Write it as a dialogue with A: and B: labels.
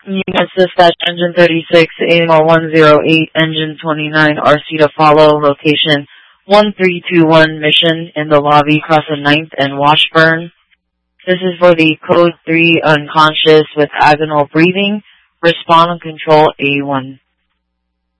A: Unit Dispatch Engine 36, AML 108, Engine 29, RC to follow, location 1321 Mission in the lobby, across the 9th and Washburn. This is for the Code 3 unconscious with agonal breathing. Respond and control A1.